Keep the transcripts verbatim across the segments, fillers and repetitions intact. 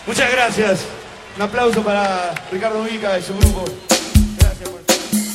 Muchas gracias. Un aplauso para Ricardo Vica y su grupo. Gracias por...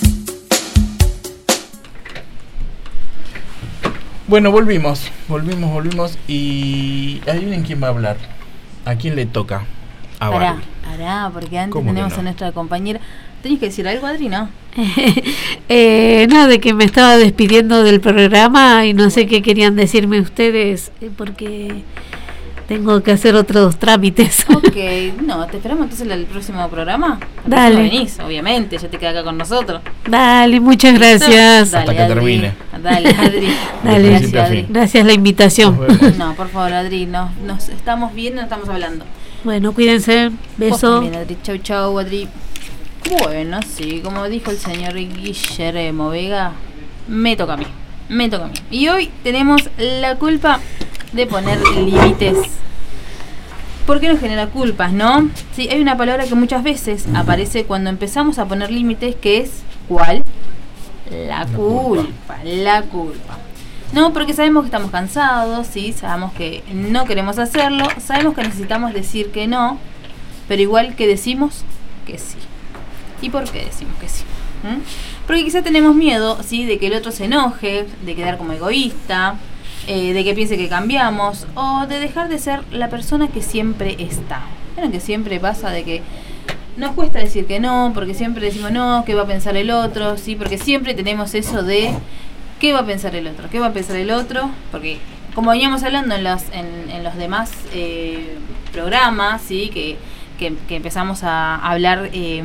Bueno, volvimos, volvimos, volvimos y adivinen quién va a hablar. ¿A quién le toca? A Pará, Barbie. pará, porque antes ¿Cómo que tenemos no? a nuestra compañera. ¿Tenés que decir algo, Adri, no? eh, no, de que me estaba despidiendo del programa y no sé qué querían decirme ustedes, eh, porque tengo que hacer otros trámites. Ok, no, te esperamos entonces el próximo programa. El Dale. próximo venís, obviamente, ya te quedas acá con nosotros. Dale, muchas gracias. Dale, Hasta que Adri. termine. Dale, Adri. Dale. De Gracias, principio a Adri. fin. Gracias la invitación. Nos vemos. No, por favor, Adri, no, nos estamos viendo, no estamos hablando. Bueno, cuídense. Vos Beso. también, Adri. Chau, chau, Adri. Bueno, sí, como dijo el señor Guillermo Vega, me toca a mí, me toca a mí. Y hoy tenemos la culpa de poner límites. ¿Por qué nos genera culpas, no? Sí, hay una palabra que muchas veces aparece cuando empezamos a poner límites, que es ¿cuál? La culpa, la culpa. No, porque sabemos que estamos cansados, sí, sabemos que no queremos hacerlo, sabemos que necesitamos decir que no, pero igual que decimos que sí. ¿Y por qué decimos que sí? ¿Mm? Porque quizás tenemos miedo, ¿sí?, de que el otro se enoje, de quedar como egoísta, eh, de que piense que cambiamos, o de dejar de ser la persona que siempre está. Bueno, que siempre pasa de que nos cuesta decir que no, porque siempre decimos no, ¿qué va a pensar el otro? Sí, porque siempre tenemos eso de ¿qué va a pensar el otro? ¿Qué va a pensar el otro? Porque como veníamos hablando en los, en, en los demás eh, programas, ¿sí?, que, que, que empezamos a hablar eh,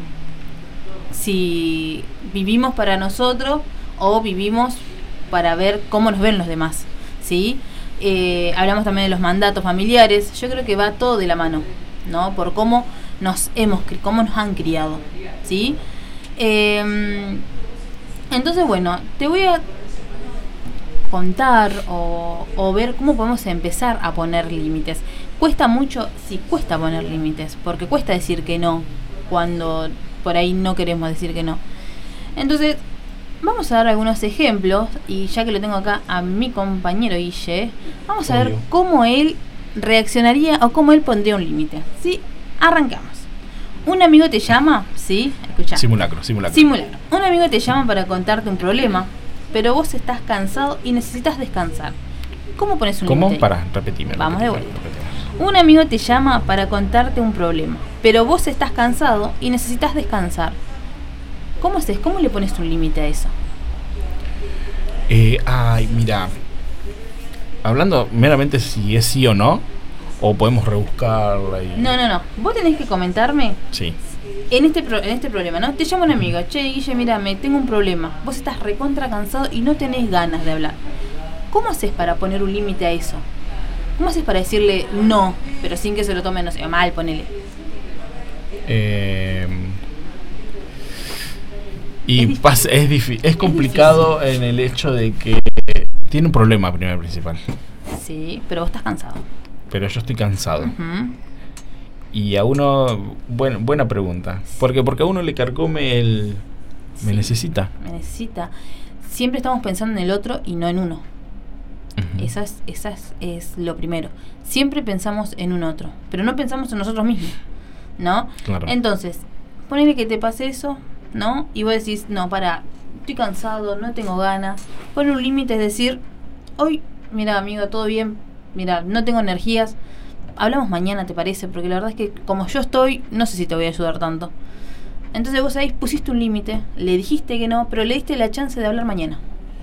si vivimos para nosotros o vivimos para ver cómo nos ven los demás, ¿sí? Eh, hablamos también de los mandatos familiares. Yo creo que va todo de la mano, ¿no? Por cómo nos hemos, cómo nos han criado, ¿sí? Eh, entonces, bueno, te voy a contar o, o ver cómo podemos empezar a poner límites. Cuesta mucho, sí, cuesta poner límites, porque cuesta decir que no cuando por ahí no queremos decir que no. Entonces, vamos a dar algunos ejemplos, y ya que lo tengo acá a mi compañero Guille, vamos a ver Obvio. cómo él reaccionaría o cómo él pondría un límite. ¿Sí? Arrancamos. Un amigo te llama, ¿sí? Escuchá. Simulacro, simulacro. Simulacro. Un amigo te llama para contarte un problema, pero vos estás cansado y necesitas descansar. ¿Cómo pones un ¿Cómo? límite? Para, repetime. Vamos repetime, de vuelta. repetime. Un amigo te llama para contarte un problema, pero vos estás cansado y necesitas descansar. ¿Cómo haces? ¿Cómo le pones un límite a eso? Eh, ay, mira. Hablando meramente si es sí o no, o podemos rebuscarla y... No, no, no. Vos tenés que comentarme Sí. en este pro- en este problema, ¿no? Te llama un amigo, che, Guille, mira, me tengo un problema. Vos estás recontra cansado y no tenés ganas de hablar. ¿Cómo haces para poner un límite a eso? ¿Cómo haces para decirle no, pero sin que se lo tome, no sé, mal, ponele? Eh, y Es difícil. pas- es, difi- es complicado en el hecho de que tiene un problema primero y principal. Sí, pero vos estás cansado. Pero yo estoy cansado. Ujú. Y a uno, buen, buena pregunta. ¿Por qué? Porque a uno le carcome el... Me Sí. necesita. Me necesita. Siempre estamos pensando en el otro y no en uno. Ujú. Esa es, esa es, es lo primero. Siempre pensamos en un otro, pero no pensamos en nosotros mismos, ¿no? Claro. Entonces, ponele que te pase eso, ¿no? Y vos decís, no, para, estoy cansado, no tengo ganas. Pon un límite, es decir, hoy, mira, amigo, todo bien, mira, no tengo energías. Hablamos mañana, ¿te parece? Porque la verdad es que como yo estoy, no sé si te voy a ayudar tanto. Entonces vos ahí pusiste un límite, le dijiste que no, pero le diste la chance de hablar mañana.